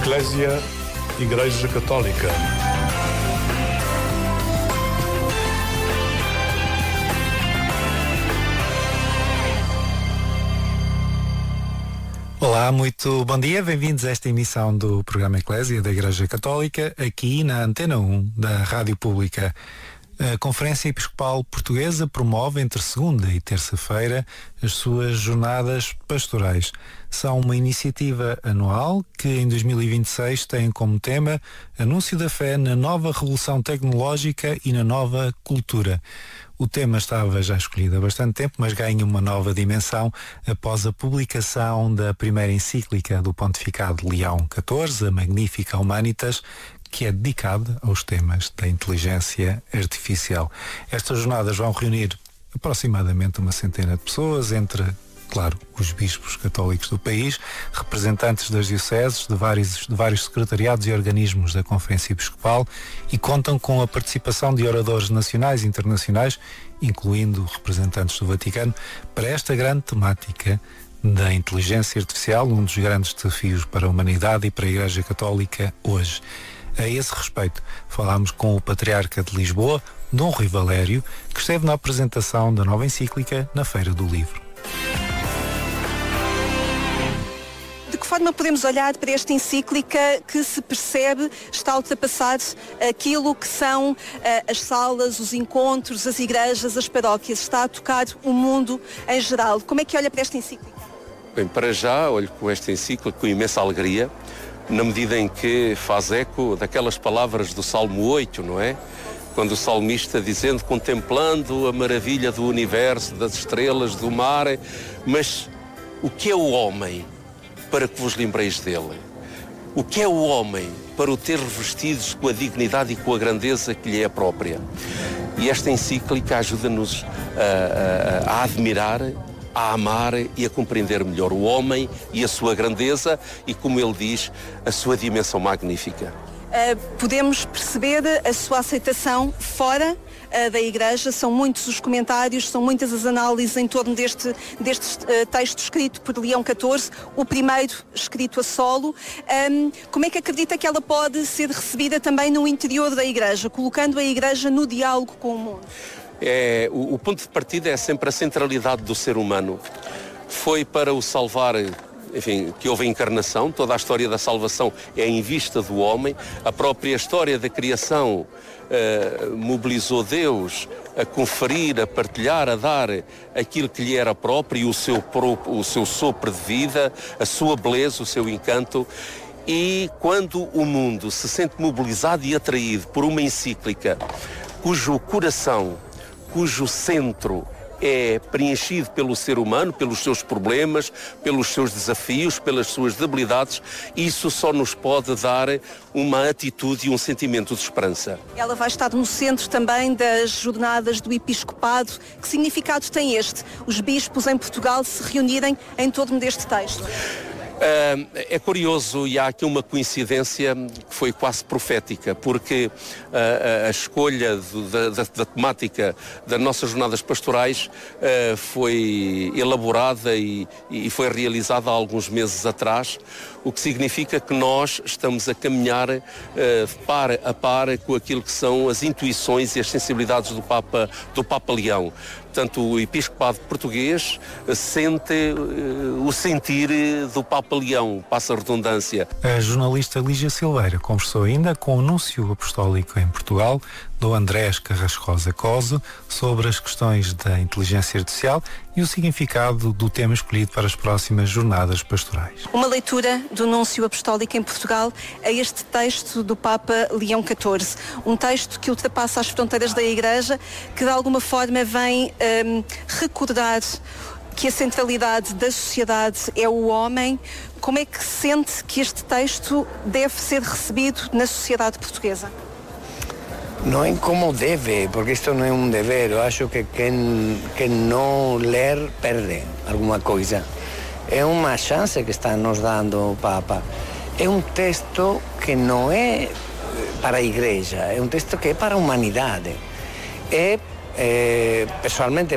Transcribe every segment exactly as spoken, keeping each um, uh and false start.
Eclésia, Igreja Católica. Olá, muito bom dia, bem-vindos a esta emissão do programa Eclésia da Igreja Católica, aqui na Antena um da Rádio Pública. A Conferência Episcopal Portuguesa promove entre segunda e terça-feira as suas jornadas pastorais. São uma iniciativa anual que em dois mil e vinte e seis tem como tema Anúncio da Fé na nova revolução tecnológica e na nova cultura. O tema estava já escolhido há bastante tempo, mas ganha uma nova dimensão após a publicação da primeira encíclica do Pontificado Leão catorze, a Magnificat Humanitas, que é dedicada aos temas da inteligência artificial. Estas jornadas vão reunir aproximadamente uma centena de pessoas, entre, claro, os bispos católicos do país, representantes das dioceses, de vários, de vários secretariados e organismos da Conferência Episcopal, e contam com a participação de oradores nacionais e internacionais, incluindo representantes do Vaticano, para esta grande temática da inteligência artificial, um dos grandes desafios para a humanidade e para a Igreja Católica hoje. A esse respeito, falámos com o Patriarca de Lisboa, Dom Rui Valério, que esteve na apresentação da nova encíclica na Feira do Livro. De que forma podemos olhar para esta encíclica que se percebe está a ultrapassar aquilo que são uh, as salas, os encontros, as igrejas, as paróquias, está a tocar o mundo em geral? Como é que olha para esta encíclica? Bem, para já olho com esta encíclica com imensa alegria, na medida em que faz eco daquelas palavras do Salmo oito, não é? Quando o salmista dizendo, contemplando a maravilha do universo, das estrelas, do mar, mas o que é o homem para que vos lembreis dele? O que é o homem para o ter revestidos com a dignidade e com a grandeza que lhe é própria? E esta encíclica ajuda-nos a, a, a admirar, a amar e a compreender melhor o homem e a sua grandeza e, como ele diz, a sua dimensão magnífica. Uh, podemos perceber a sua aceitação fora uh, da Igreja, são muitos os comentários, são muitas as análises em torno deste, deste uh, texto escrito por Leão catorze, o primeiro escrito a solo. Um, como é que acredita que ela pode ser recebida também no interior da Igreja, colocando a Igreja no diálogo com o mundo? É, o, o ponto de partida é sempre a centralidade do ser humano. Foi para o salvar, enfim, que houve a encarnação, toda a história da salvação é em vista do homem, a própria história da criação uh, mobilizou Deus a conferir, a partilhar, a dar aquilo que lhe era próprio, o seu, o seu sopro de vida, a sua beleza, o seu encanto. E quando o mundo se sente mobilizado e atraído por uma encíclica cujo coração, cujo centro é preenchido pelo ser humano, pelos seus problemas, pelos seus desafios, pelas suas debilidades, isso só nos pode dar uma atitude e um sentimento de esperança. Ela vai estar no centro também das jornadas do Episcopado. Que significado tem este? Os bispos em Portugal se reunirem em torno deste texto? Uh, é curioso e há aqui uma coincidência que foi quase profética, porque uh, a escolha do, da, da, da temática das nossas jornadas pastorais uh, foi elaborada e, e foi realizada há alguns meses atrás, o que significa que nós estamos a caminhar uh, par a par com aquilo que são as intuições e as sensibilidades do Papa, do Papa Leão. Portanto, o episcopado português sente uh, o sentir do Papa Leão, passa a redundância. A jornalista Lígia Silveira conversou ainda com o Núncio Apostólico em Portugal, do Andrés Carrascosa Coso, sobre as questões da inteligência artificial e o significado do tema escolhido para as próximas jornadas pastorais. Uma leitura do Núncio Apostólico em Portugal a este texto do Papa Leão catorze, um texto que ultrapassa as fronteiras da Igreja, que de alguma forma vem um, recordar que a centralidade da sociedade é o homem. Como é que sente que este texto deve ser recebido na sociedade portuguesa? Não é como deve, porque isto não é um dever. Eu acho que quem, quem não ler perde alguma coisa. É uma chance que está nos dando o Papa. É um texto que não é para a Igreja, é um texto que é para a humanidade. É, é pessoalmente,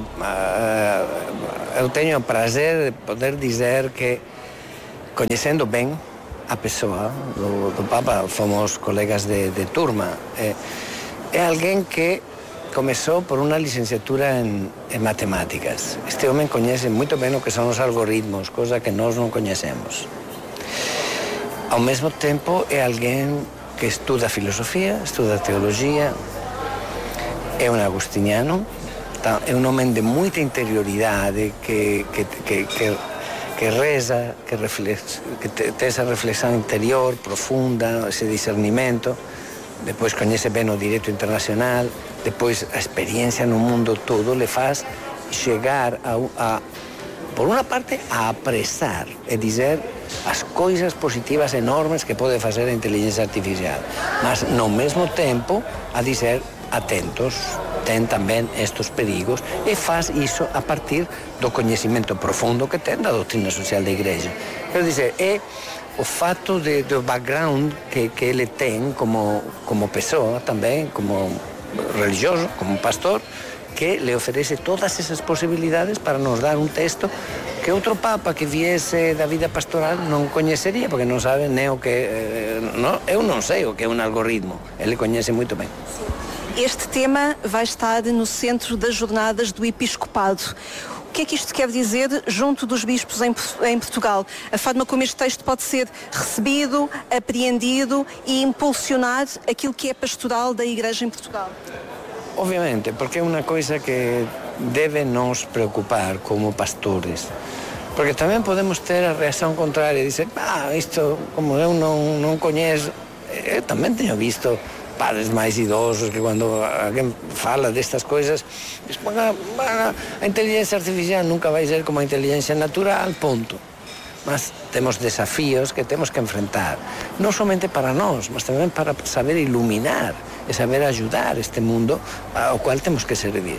eu tenho o prazer de poder dizer que, conhecendo bem a pessoa do, do Papa, fomos colegas de, de turma. É, é alguém que começou por uma licenciatura em, em matemáticas. Este homem conhece muito bem o que são os algoritmos, coisa que nós não conhecemos. Ao mesmo tempo, é alguém que estuda filosofia, estuda teologia, é um agostiniano, é um homem de muita interioridade, que, que, que, que, que reza, que, reflex, que tem essa reflexão interior profunda, esse discernimento. Depois conhece bem o direito internacional, depois a experiência no mundo todo lhe faz chegar a, a por uma parte, a apressar e dizer as coisas positivas enormes que pode fazer a inteligência artificial, mas, no mesmo tempo, a dizer atentos, tem também estes perigos, e faz isso a partir do conhecimento profundo que tem da doutrina social da Igreja. Quero dizer, é o fato de, do background que, que ele tem como, como pessoa também, como religioso, como pastor, que lhe oferece todas essas possibilidades para nos dar um texto que outro Papa que viesse da vida pastoral não conheceria, porque não sabe nem o que... Não, eu não sei o que é um algoritmo, ele conhece muito bem. Este tema vai estar no centro das jornadas do Episcopado. O que é que isto quer dizer junto dos bispos em, em Portugal? A forma como este texto pode ser recebido, apreendido e impulsionar aquilo que é pastoral da Igreja em Portugal? Obviamente, porque é uma coisa que deve nos preocupar como pastores. Porque também podemos ter a reação contrária e dizer, ah, isto, como eu não, não conheço, eu também tenho visto padres mais idosos que quando alguém fala destas coisas, diz, a inteligência artificial nunca vai ser como a inteligência natural, ponto. Mas temos desafios que temos que enfrentar, não somente para nós, mas também para saber iluminar e saber ajudar este mundo ao qual temos que servir.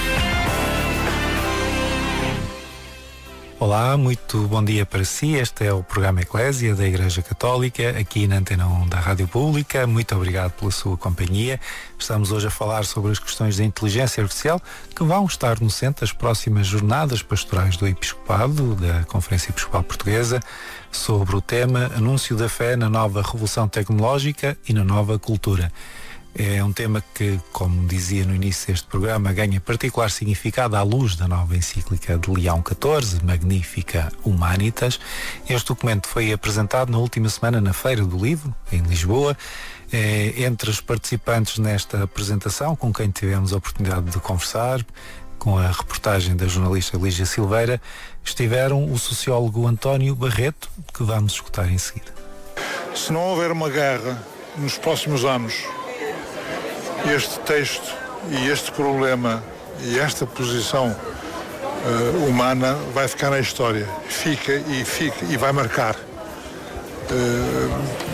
Olá, muito bom dia para si. Este é o programa Eclésia da Igreja Católica, aqui na Antena um da Rádio Pública. Muito obrigado pela sua companhia. Estamos hoje a falar sobre as questões da inteligência artificial que vão estar no centro das próximas jornadas pastorais do Episcopado, da Conferência Episcopal Portuguesa, sobre o tema Anúncio da Fé na Nova Revolução Tecnológica e na Nova Cultura. É um tema que, como dizia no início deste programa, ganha particular significado à luz da nova encíclica de Leão catorze, Magnificat Humanitas. Este documento foi apresentado na última semana na Feira do Livro, em Lisboa. É, entre os participantes nesta apresentação, com quem tivemos a oportunidade de conversar, com a reportagem da jornalista Lígia Silveira, estiveram o sociólogo António Barreto, que vamos escutar em seguida. Se não houver uma guerra nos próximos anos, este texto e este problema e esta posição uh, humana vai ficar na história. Fica e fica e vai marcar. Uh,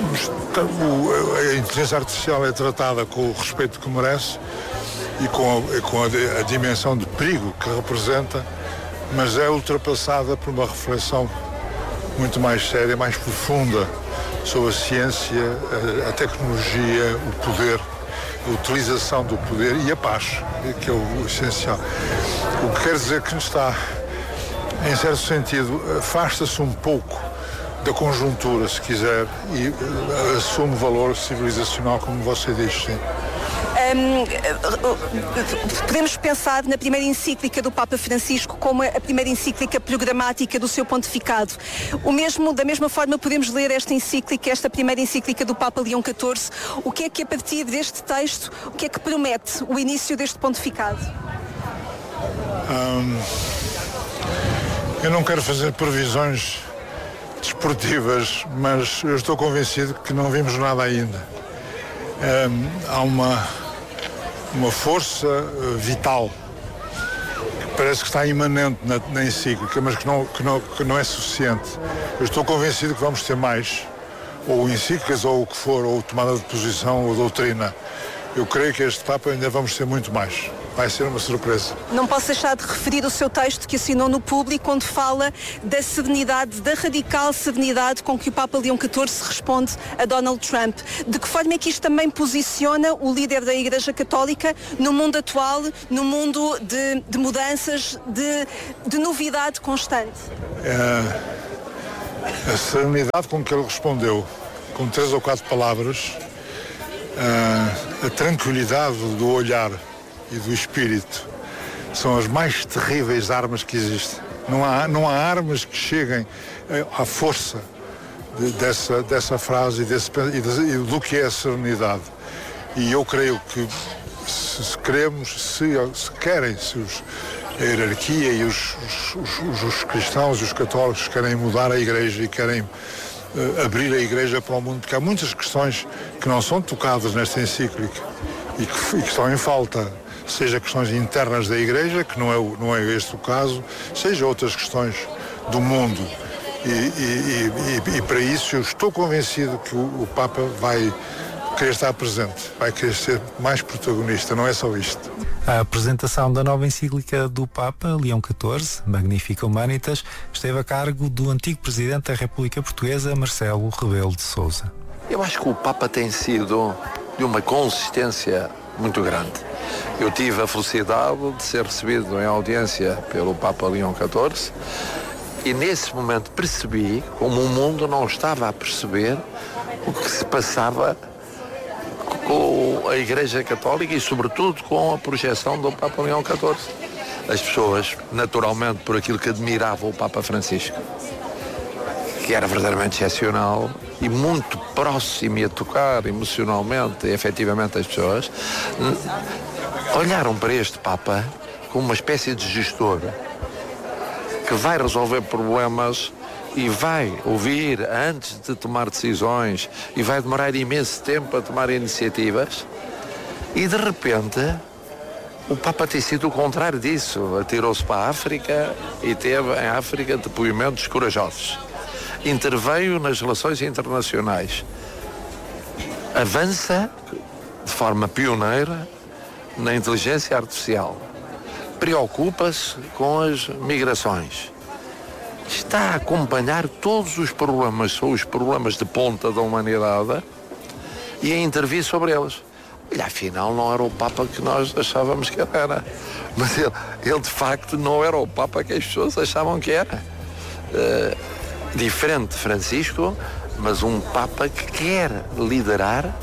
a inteligência artificial é tratada com o respeito que merece e com, a, com a, a dimensão de perigo que representa, mas é ultrapassada por uma reflexão muito mais séria, mais profunda sobre a ciência, a, a tecnologia, o poder, a utilização do poder e a paz, que é o essencial. O que quer dizer que está, em certo sentido, afasta-se um pouco da conjuntura, se quiser, e uh, assume valor civilizacional, como você diz, sim. Um, podemos pensar na primeira encíclica do Papa Francisco como a primeira encíclica programática do seu pontificado. O mesmo, da mesma forma, podemos ler esta encíclica, esta primeira encíclica do Papa Leão catorze. O que é que, a partir deste texto, o que é que promete o início deste pontificado? Um, eu não quero fazer previsões desportivas, mas eu estou convencido que não vimos nada ainda. Um, há uma, uma força uh, vital que parece que está imanente na, na encíclica, mas que não, que, não, que não é suficiente. Eu estou convencido que vamos ter mais, ou encíclicas, ou o que for, ou tomada de posição, ou doutrina. Eu creio que este Papa ainda vamos ter muito mais. Vai ser uma surpresa. Não posso deixar de referir o seu texto que assinou no Público, onde fala da serenidade, da radical serenidade com que o Papa Leão catorze responde a Donald Trump. De que forma é que isto também posiciona o líder da Igreja Católica no mundo atual, no mundo de, de mudanças, de, de novidade constante? É, A serenidade com que ele respondeu, com três ou quatro palavras, a, a tranquilidade do olhar e do espírito são as mais terríveis armas que existem. Não há, não há armas que cheguem à força de, dessa, dessa frase e, desse, e, de, e do que é a serenidade. E eu creio que se, se queremos, se, se querem, se os, a hierarquia e os, os, os, os cristãos e os católicos querem mudar a Igreja e querem uh, abrir a Igreja para o mundo, porque há muitas questões que não são tocadas nesta encíclica e que, e que estão em falta, seja questões internas da Igreja, que não é, não é este o caso, seja outras questões do mundo. E, e, e, e para isso eu estou convencido que o, o Papa vai querer estar presente, vai querer ser mais protagonista, não é só isto. A apresentação da nova encíclica do Papa Leão catorze, Magnificat Humanitas, esteve a cargo do antigo Presidente da República Portuguesa, Marcelo Rebelo de Sousa. Eu acho que o Papa tem sido de uma consistência muito grande. Eu tive a felicidade de ser recebido em audiência pelo Papa Leão catorze e nesse momento percebi como o mundo não estava a perceber o que se passava com a Igreja Católica e sobretudo com a projeção do Papa Leão catorze. As pessoas, naturalmente, por aquilo que admiravam o Papa Francisco, que era verdadeiramente excepcional e muito próximo a tocar emocionalmente e efetivamente as pessoas, olharam para este Papa como uma espécie de gestor que vai resolver problemas e vai ouvir antes de tomar decisões e vai demorar imenso tempo a tomar iniciativas. E de repente o Papa tem sido o contrário disso. Atirou-se para a África e teve em África depoimentos corajosos. Interveio nas relações internacionais. Avança de forma pioneira na inteligência artificial. Preocupa-se com as migrações. Está a acompanhar todos os problemas, são os problemas de ponta da humanidade e a intervir sobre eles. Olha, afinal não era o Papa que nós achávamos que era. Mas ele, ele de facto não era o Papa que as pessoas achavam que era. Uh, diferente de Francisco, mas um Papa que quer liderar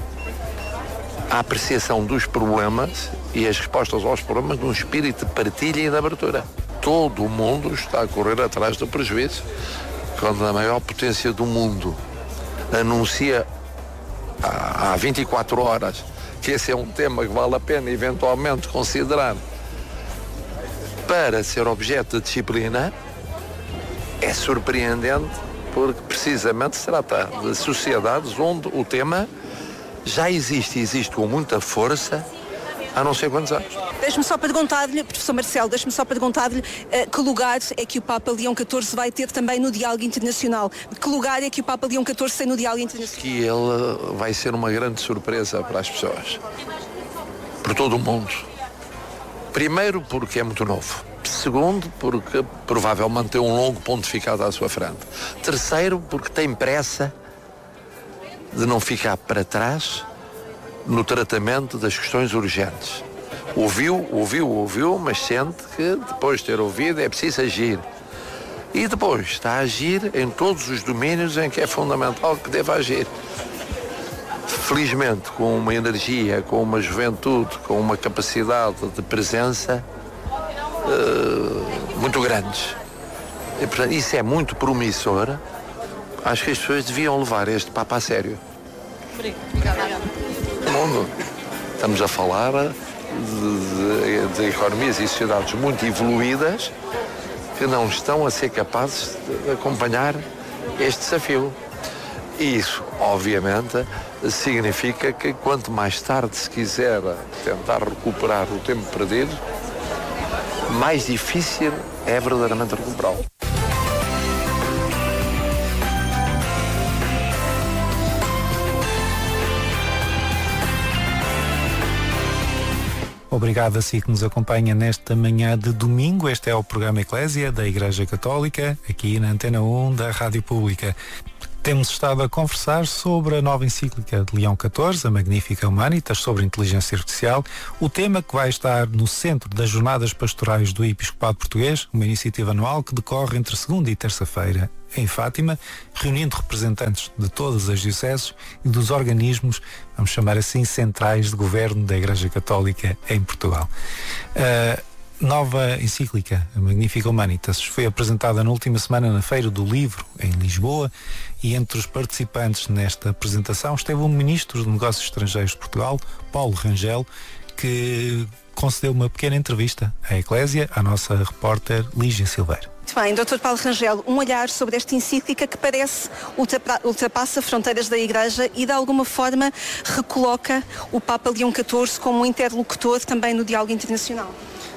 a apreciação dos problemas e as respostas aos problemas num espírito de partilha e de abertura. Todo o mundo está a correr atrás do prejuízo. Quando a maior potência do mundo anuncia há vinte e quatro horas que esse é um tema que vale a pena eventualmente considerar para ser objeto de disciplina, é surpreendente porque precisamente se trata de sociedades onde o tema já existe e existe com muita força há não sei quantos anos. Deixe-me só perguntar-lhe, professor Marcelo, deixe-me só perguntar-lhe uh, que lugar é que o Papa Leão catorze vai ter também no diálogo internacional? Que lugar é que o Papa Leão catorze tem no diálogo internacional? Que ele vai ser uma grande surpresa para as pessoas. Por todo o mundo. Primeiro porque é muito novo. Segundo porque provavelmente tem um longo pontificado à sua frente. Terceiro porque tem pressa de não ficar para trás no tratamento das questões urgentes. Ouviu, ouviu, ouviu, mas sente que depois de ter ouvido é preciso agir. E depois está a agir em todos os domínios em que é fundamental que deva agir. Felizmente, com uma energia, com uma juventude, com uma capacidade de presença uh, muito grandes. E, portanto, isso é muito promissor. Acho que as pessoas deviam levar este Papa a sério. Obrigada. Mundo. Estamos a falar de, de, de economias e sociedades muito evoluídas que não estão a ser capazes de acompanhar este desafio. E isso, obviamente, significa que quanto mais tarde se quiser tentar recuperar o tempo perdido, mais difícil é verdadeiramente recuperá-lo. Obrigado a si que nos acompanha nesta manhã de domingo. Este é o programa Eclésia da Igreja Católica, aqui na Antena um da Rádio Pública. Temos estado a conversar sobre a nova encíclica de Leão catorze, a Magnificat Humanitas, sobre inteligência artificial, o tema que vai estar no centro das Jornadas Pastorais do Episcopado Português, uma iniciativa anual que decorre entre segunda e terça-feira em Fátima, reunindo representantes de todas as dioceses e dos organismos, vamos chamar assim, centrais de governo da Igreja Católica em Portugal. Uh, Nova encíclica, a Magnificat Humanitas, foi apresentada na última semana na Feira do Livro, em Lisboa, e entre os participantes nesta apresentação esteve o Ministro de Negócios Estrangeiros de Portugal, Paulo Rangel, que concedeu uma pequena entrevista à Eclésia, à nossa repórter Lígia Silveira. Muito bem, doutor Paulo Rangel, um olhar sobre esta encíclica que parece ultrapassa fronteiras da Igreja e de alguma forma recoloca o Papa Leão catorze como um interlocutor também no diálogo internacional.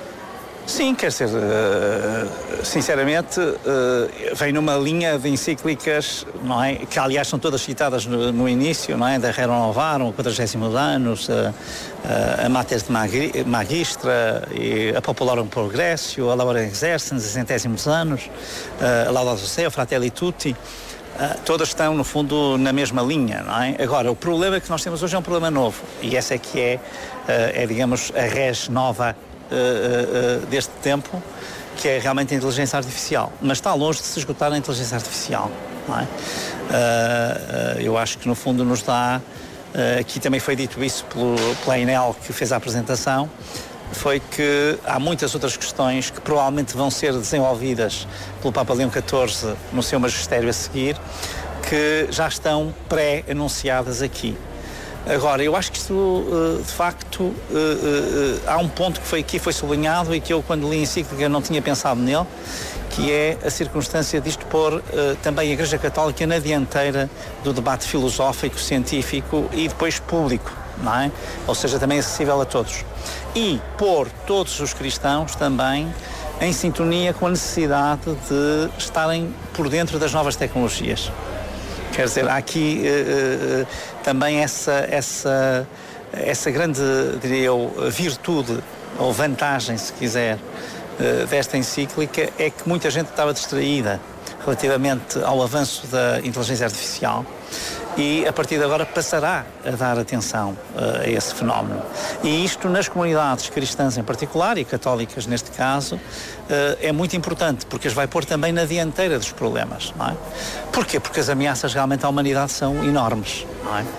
Sim, quer dizer, sinceramente, vem numa linha de encíclicas, não é? Que aliás são todas citadas no, no início, não é? Da Rerum Novarum, o quadragésimo Annus, a, a Mater de Magistra, a Popularum Progressio, a Laborem Exercens, a Centésimos Anos, a Laudato Si, a Fratelli Tutti. Uh, todas estão, no fundo, na mesma linha, não é? Agora, o problema que nós temos hoje é um problema novo, e essa é que é, uh, é digamos, a res nova Uh, uh, uh, deste tempo, que é realmente a inteligência artificial, mas está longe de se esgotar a inteligência artificial, não é? Uh, uh, eu acho que no fundo nos dá, uh, aqui também foi dito isso pelo, pela Enel que fez a apresentação, foi que há muitas outras questões que provavelmente vão ser desenvolvidas pelo Papa Leão catorze no seu magistério a seguir, que já estão pré-anunciadas aqui. Agora, eu acho que isto, de facto, há um ponto que foi aqui foi sublinhado e que eu, quando li a encíclica, não tinha pensado nele, que é a circunstância disto pôr também a Igreja Católica na dianteira do debate filosófico, científico e depois público, não é? Ou seja, também acessível a todos. E pôr todos os cristãos também em sintonia com a necessidade de estarem por dentro das novas tecnologias. Quer dizer, há aqui uh, uh, também essa, essa, essa grande, diria eu, virtude ou vantagem, se quiser, uh, desta encíclica, é que muita gente estava distraída relativamente ao avanço da inteligência artificial e a partir de agora passará a dar atenção uh, a esse fenómeno. E isto nas comunidades cristãs em particular e católicas neste caso uh, é muito importante porque as vai pôr também na dianteira dos problemas, não é? Porquê? Porque as ameaças realmente à humanidade são enormes, não é? Uh, uh,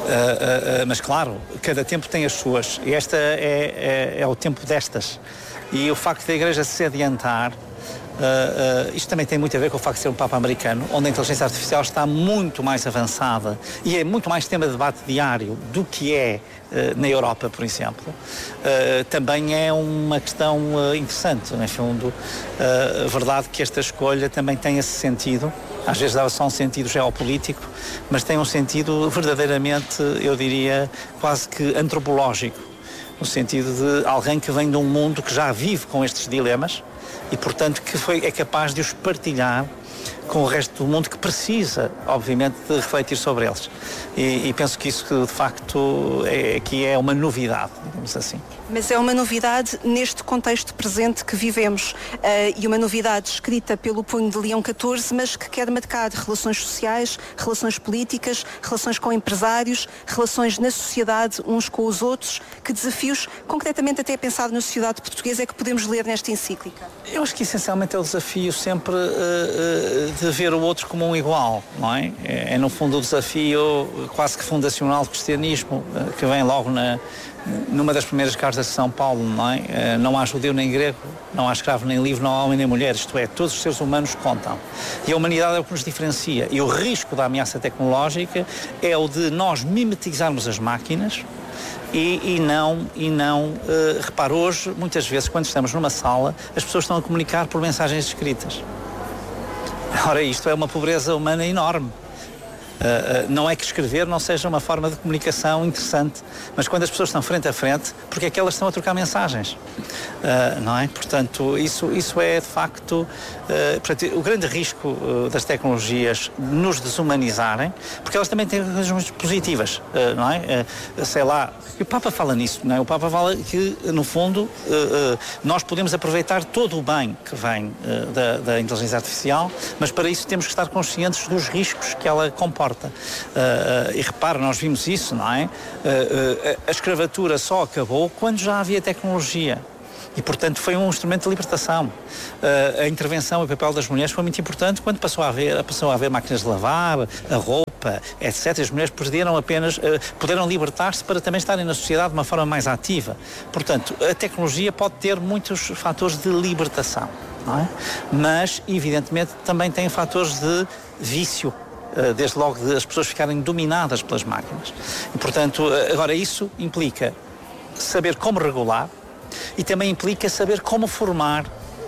uh, mas claro, cada tempo tem as suas e esta é, é, é o tempo destas. E o facto da Igreja se adiantar, Uh, uh, isto também tem muito a ver com o facto de ser um Papa americano, onde a inteligência artificial está muito mais avançada e é muito mais tema de debate diário do que é uh, na Europa, por exemplo. Uh, também é uma questão uh, interessante, no fundo. Uh, verdade que esta escolha também tem esse sentido, às vezes dava só um sentido geopolítico, mas tem um sentido verdadeiramente, eu diria, quase que antropológico, no sentido de alguém que vem de um mundo que já vive com estes dilemas e, portanto, que foi, é capaz de os partilhar com o resto do mundo que precisa, obviamente, de refletir sobre eles. E, e penso que isso, de facto, é, que é uma novidade, digamos assim. Mas é uma novidade neste contexto presente que vivemos uh, e uma novidade escrita pelo punho de Leão catorze, mas que quer marcar relações sociais, relações políticas, relações com empresários, relações na sociedade uns com os outros. Que desafios, concretamente até pensado na sociedade portuguesa, é que podemos ler nesta encíclica? Eu acho que essencialmente é o desafio sempre uh, uh, de ver o outro como um igual, não é? É, é no fundo o desafio quase que fundacional do cristianismo, uh, que vem logo na numa das primeiras cartas de São Paulo, não é? Não há judeu nem grego, não há escravo nem livre, não há homem nem mulher, isto é, todos os seres humanos contam. E a humanidade é o que nos diferencia. E o risco da ameaça tecnológica é o de nós mimetizarmos as máquinas e, e não, e não uh, repare, hoje, muitas vezes, quando estamos numa sala, as pessoas estão a comunicar por mensagens escritas. Ora, isto é uma pobreza humana enorme. Uh, uh, não é que escrever não seja uma forma de comunicação interessante, mas quando as pessoas estão frente a frente, porque é que elas estão a trocar mensagens, uh, não é? Portanto, isso, isso é de facto uh, portanto, o grande risco uh, das tecnologias nos desumanizarem, porque elas também têm coisas muito positivas, uh, não é? Uh, sei lá, e o Papa fala nisso, não é? O Papa fala que, no fundo, uh, uh, nós podemos aproveitar todo o bem que vem uh, da, da inteligência artificial, mas para isso temos que estar conscientes dos riscos que ela comporta. Uh, uh, e repara, nós vimos isso, não é? Uh, uh, a escravatura só acabou quando já havia tecnologia. E, portanto, foi um instrumento de libertação. Uh, a intervenção e o papel das mulheres foi muito importante quando passou a haver, passou a haver máquinas de lavar, a roupa, etcétera. As mulheres puderam apenas, uh, puderam libertar-se para também estarem na sociedade de uma forma mais ativa. Portanto, a tecnologia pode ter muitos fatores de libertação, não é? Mas, evidentemente, também tem fatores de vício. Desde logo de as pessoas ficarem dominadas pelas máquinas. E, portanto, agora isso implica saber como regular e também implica saber como formar uh,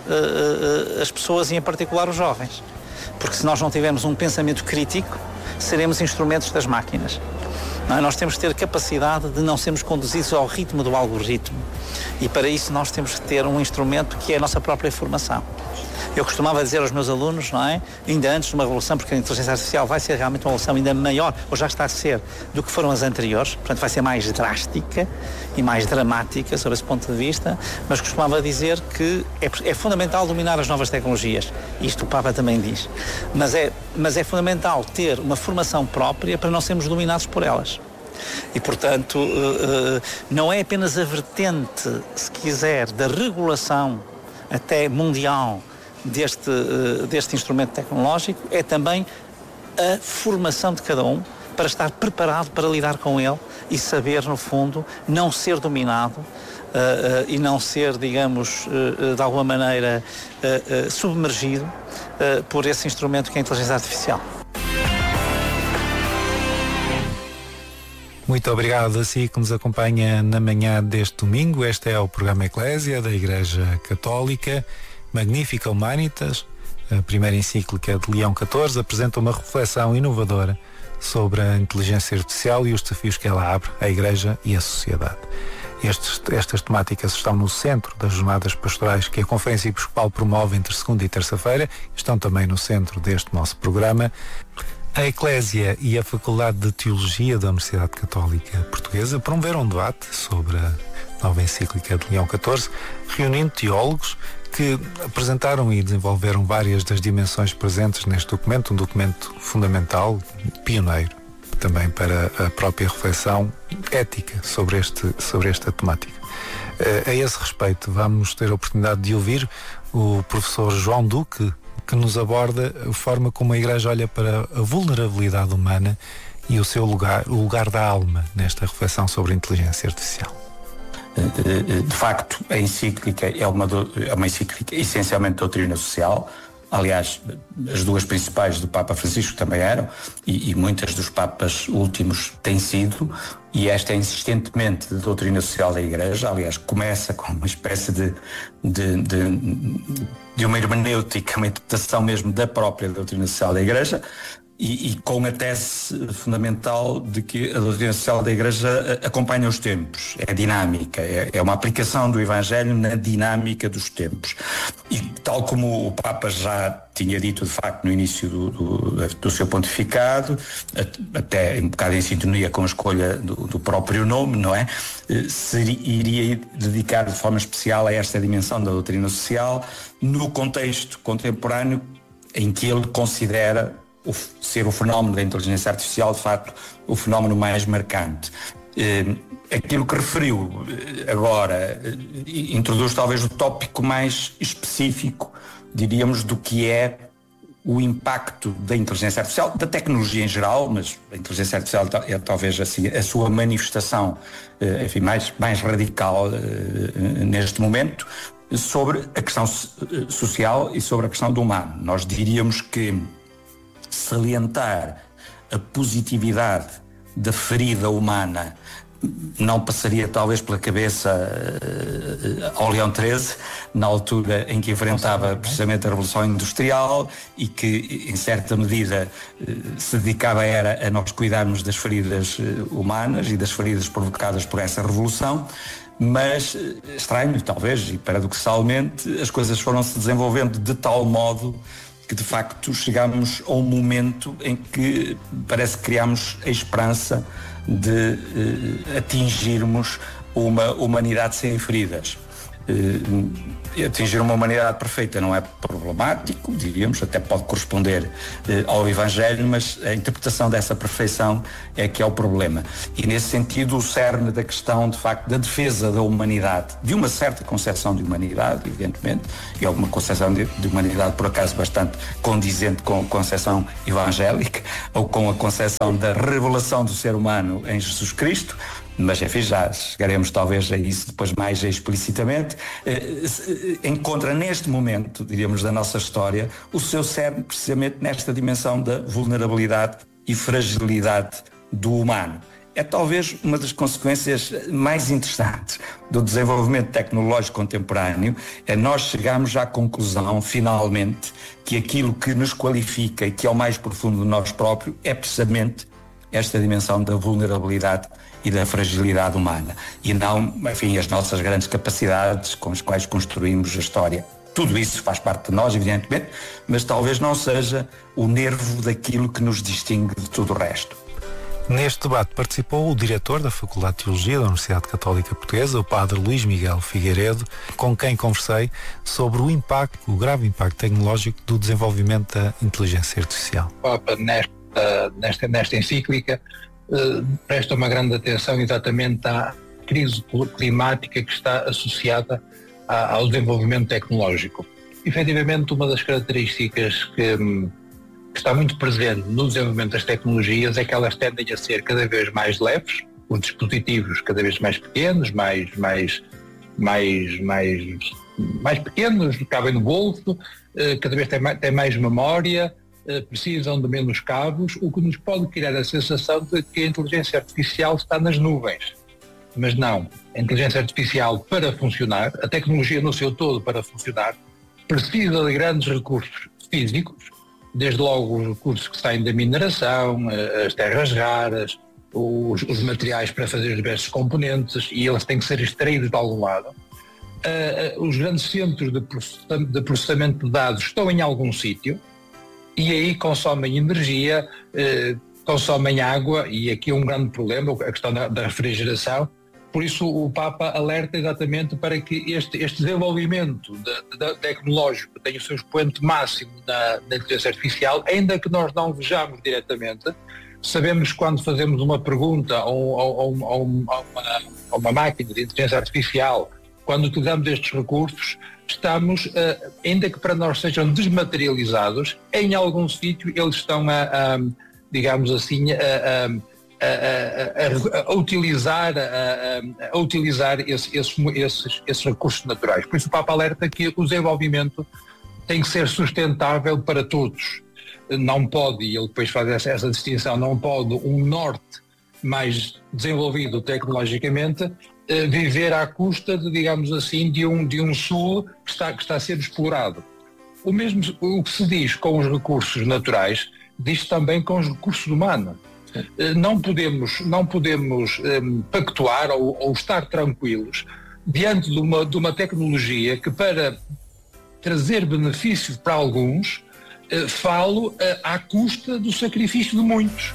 uh, as pessoas e, em particular, os jovens. Porque se nós não tivermos um pensamento crítico, seremos instrumentos das máquinas. Não é? Nós temos que ter capacidade de não sermos conduzidos ao ritmo do algoritmo. E, para isso, nós temos que ter um instrumento que é a nossa própria formação. Eu costumava dizer aos meus alunos, não é? Ainda antes de uma revolução, porque a inteligência artificial vai ser realmente uma revolução ainda maior, ou já está a ser, do que foram as anteriores, portanto vai ser mais drástica e mais dramática sob esse ponto de vista, mas costumava dizer que é, é fundamental dominar as novas tecnologias, isto o Papa também diz, mas é, mas é fundamental ter uma formação própria para não sermos dominados por elas. E, portanto, uh, uh, não é apenas a vertente, se quiser, da regulação até mundial deste, uh, deste instrumento tecnológico, é também a formação de cada um para estar preparado para lidar com ele e saber, no fundo, não ser dominado uh, uh, e não ser, digamos, uh, de alguma maneira uh, uh, submergido uh, por esse instrumento que é a inteligência artificial. Muito obrigado a si que nos acompanha na manhã deste domingo. Este é o programa Eclésia da Igreja Católica. Magnífica Humanitas, a primeira encíclica de Leão catorze, apresenta uma reflexão inovadora sobre a inteligência artificial e os desafios que ela abre à Igreja e à sociedade. Estes, estas temáticas estão no centro das jornadas pastorais que a Conferência Episcopal promove entre segunda e terça-feira. Estão também no centro deste nosso programa. A Eclésia e a Faculdade de Teologia da Universidade Católica Portuguesa promoveram um debate sobre a nova encíclica de Leão catorze, reunindo teólogos que apresentaram e desenvolveram várias das dimensões presentes neste documento, um documento fundamental, pioneiro, também para a própria reflexão ética sobre, este, sobre esta temática. A esse respeito, vamos ter a oportunidade de ouvir o professor João Duque, que nos aborda a forma como a Igreja olha para a vulnerabilidade humana e o seu lugar, o lugar da alma nesta reflexão sobre a inteligência artificial. De facto, a encíclica é uma, do, é uma encíclica essencialmente de doutrina social. Aliás, as duas principais do Papa Francisco também eram, e, e muitas dos Papas últimos têm sido, e esta é insistentemente de doutrina social da Igreja. Aliás, começa com uma espécie de, de, de, de uma hermenêutica, uma interpretação mesmo da própria doutrina social da Igreja, e, e com a tese fundamental de que a doutrina social da Igreja acompanha os tempos, é dinâmica, é, é uma aplicação do Evangelho na dinâmica dos tempos. E tal como o Papa já tinha dito, de facto, no início do, do, do seu pontificado, até um bocado em sintonia com a escolha do, do próprio nome, não é? Se iria dedicar de forma especial a esta dimensão da doutrina social no contexto contemporâneo em que ele considera o, ser o fenómeno da inteligência artificial, de facto, o fenómeno mais marcante. Eh, aquilo que referiu agora eh, introduz talvez o tópico mais específico, diríamos, do que é o impacto da inteligência artificial, da tecnologia em geral, mas a inteligência artificial é talvez assim, a sua manifestação eh, enfim, mais, mais radical eh, neste momento, sobre a questão social e sobre a questão do humano. Nós diríamos que salientar a positividade da ferida humana não passaria talvez pela cabeça uh, ao Leão treze, na altura em que enfrentava precisamente a Revolução Industrial e que em certa medida uh, se dedicava era a nós cuidarmos das feridas uh, humanas e das feridas provocadas por essa revolução. Mas, estranho talvez e paradoxalmente, as coisas foram se desenvolvendo de tal modo que de facto chegámos a um momento em que parece que criámos a esperança de eh, atingirmos uma humanidade sem feridas. Eh, atingir uma humanidade perfeita não é problemático, diríamos, até pode corresponder eh, ao Evangelho, mas a interpretação dessa perfeição é que é o problema. E nesse sentido o cerne da questão, de facto, da defesa da humanidade, de uma certa concepção de humanidade, evidentemente, e é uma concepção de, de humanidade por acaso bastante condizente com a concepção evangélica, ou com a concepção da revelação do ser humano em Jesus Cristo, mas enfim, já chegaremos talvez a isso depois mais explicitamente, eh, encontra neste momento, diríamos, da nossa história, o seu cerne precisamente nesta dimensão da vulnerabilidade e fragilidade do humano. É talvez uma das consequências mais interessantes do desenvolvimento tecnológico contemporâneo, é nós chegarmos à conclusão, finalmente, que aquilo que nos qualifica e que é o mais profundo de nós próprios é precisamente esta dimensão da vulnerabilidade e da fragilidade humana, e não, enfim, as nossas grandes capacidades com as quais construímos a história. Tudo isso faz parte de nós, evidentemente, mas talvez não seja o nervo daquilo que nos distingue de tudo o resto. Neste debate participou o diretor da Faculdade de Teologia da Universidade Católica Portuguesa, o padre Luís Miguel Figueiredo, com quem conversei sobre o impacto, o grave impacto tecnológico do desenvolvimento da inteligência artificial. O Papa, nesta, nesta, nesta encíclica, Uh, presta uma grande atenção exatamente à crise climática que está associada a, ao desenvolvimento tecnológico. Efetivamente, uma das características que, que está muito presente no desenvolvimento das tecnologias é que elas tendem a ser cada vez mais leves, os dispositivos cada vez mais pequenos, mais, mais, mais, mais, mais pequenos, cabem no bolso, uh, cada vez tem mais, tem mais memória, precisam de menos cabos, o que nos pode criar a sensação de que a inteligência artificial está nas nuvens. Mas não. A inteligência artificial, para funcionar, a tecnologia no seu todo para funcionar, precisa de grandes recursos físicos, desde logo os recursos que saem da mineração, as terras raras, os, os materiais para fazer diversos componentes, e eles têm que ser extraídos de algum lado. Uh, os grandes centros de processamento de dados estão em algum sítio, e aí consomem energia, eh, consomem água, e aqui é um grande problema, a questão da, da refrigeração. Por isso o Papa alerta exatamente para que este, este desenvolvimento de, de, de tecnológico tenha o seu expoente máximo na, na inteligência artificial, ainda que nós não vejamos diretamente. Sabemos que quando fazemos uma pergunta a, um, a, um, a, um, a, uma, a uma máquina de inteligência artificial, quando utilizamos estes recursos, estamos, uh, ainda que para nós sejam desmaterializados, em algum sítio eles estão a, a digamos assim, a, a, a, a, a utilizar, a, a utilizar esse, esses, esses, esses recursos naturais. Por isso o Papa alerta que o desenvolvimento tem que ser sustentável para todos. Não pode, e ele depois faz essa, essa distinção, não pode um norte mais desenvolvido tecnologicamente viver à custa de, digamos assim, de um, de um sul que está, que está a ser explorado. O mesmo o que se diz com os recursos naturais, diz também com os recursos humanos. Não podemos, não podemos um, pactuar ou, ou estar tranquilos diante de uma, de uma tecnologia que, para trazer benefícios para alguns, uh, falo uh, à custa do sacrifício de muitos.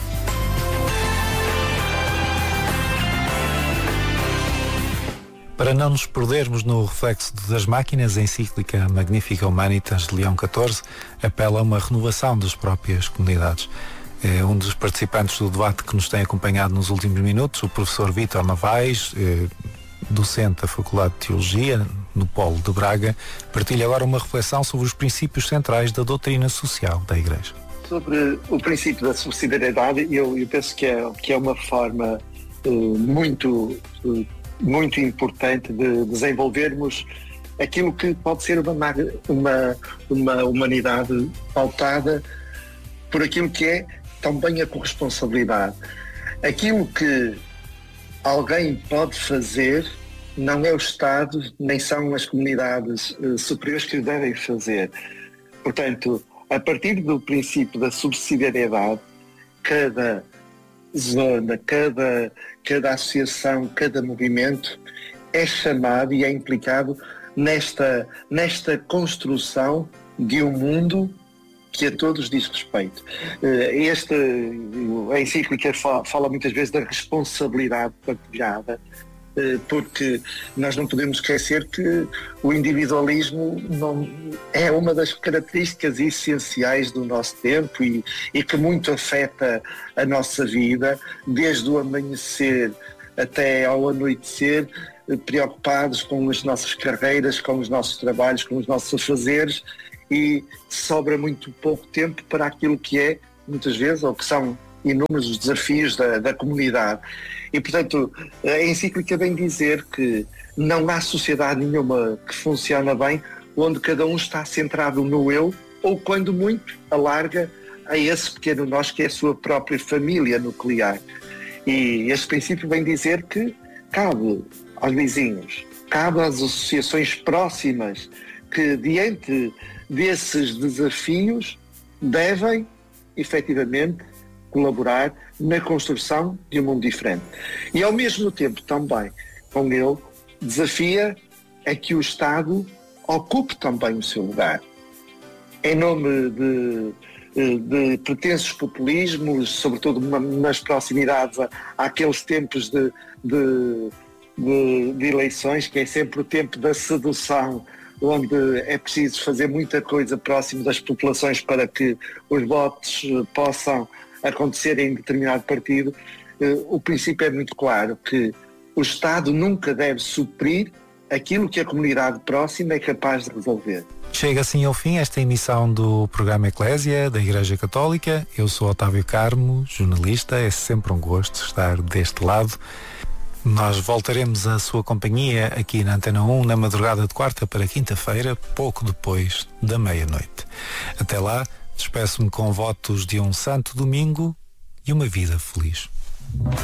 Para não nos perdermos no reflexo das máquinas, a encíclica Magnifica Humanitas de Leão catorze apela a uma renovação das próprias comunidades. É um dos participantes do debate que nos tem acompanhado nos últimos minutos, o professor Vítor Novaes, eh, docente da Faculdade de Teologia, no Polo de Braga, partilha agora uma reflexão sobre os princípios centrais da doutrina social da Igreja. Sobre o princípio da subsidiariedade, eu, eu penso que é, que é uma forma eh, muito... Eh, muito importante de desenvolvermos aquilo que pode ser uma, uma, uma humanidade pautada por aquilo que é também a corresponsabilidade. Aquilo que alguém pode fazer, não é o Estado, nem são as comunidades uh, superiores que o devem fazer. Portanto, a partir do princípio da subsidiariedade, cada zona, cada, cada associação, cada movimento é chamado e é implicado nesta, nesta construção de um mundo que a todos diz respeito. Este, a encíclica fala muitas vezes da responsabilidade partilhada, porque nós não podemos esquecer que o individualismo não, é uma das características essenciais do nosso tempo e, e que muito afeta a nossa vida, desde o amanhecer até ao anoitecer, preocupados com as nossas carreiras, com os nossos trabalhos, com os nossos afazeres, e sobra muito pouco tempo para aquilo que é, muitas vezes, ou que são inúmeros os desafios da, da comunidade. E, portanto, a encíclica vem dizer que não há sociedade nenhuma que funciona bem onde cada um está centrado no eu, ou quando muito, alarga a esse pequeno nós que é a sua própria família nuclear. E este princípio vem dizer que cabe aos vizinhos, cabe às associações próximas que, diante desses desafios, devem, efetivamente, colaborar na construção de um mundo diferente. E, ao mesmo tempo, também, com ele, desafia a que o Estado ocupe também o seu lugar. Em nome de, de pretensos populismos, sobretudo nas proximidades àqueles tempos de, de, de, de eleições, que é sempre o tempo da sedução, onde é preciso fazer muita coisa próximo das populações para que os votos possam acontecer em determinado partido. O princípio é muito claro, que o Estado nunca deve suprir aquilo que a comunidade próxima é capaz de resolver. Chega assim ao fim esta emissão do programa Eclésia da Igreja Católica. Eu sou Otávio Carmo, jornalista. É sempre um gosto estar deste lado. Nós voltaremos à sua companhia aqui na Antena um na madrugada de quarta para quinta-feira, pouco depois da meia-noite. Até lá, despeço-me com votos de um santo domingo e uma vida feliz.